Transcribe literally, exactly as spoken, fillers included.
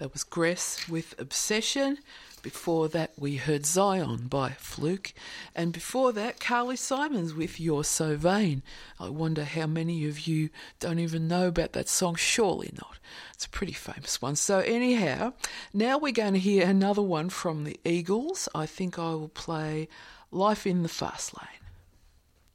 That was Gress with Obsession. Before that, we heard Zion by Fluke. And before that, Carly Simons with You're So Vain. I wonder how many of you don't even know about that song. Surely not. It's a pretty famous one. So anyhow, now we're going to hear another one from the Eagles. I think I will play Life in the Fast Lane.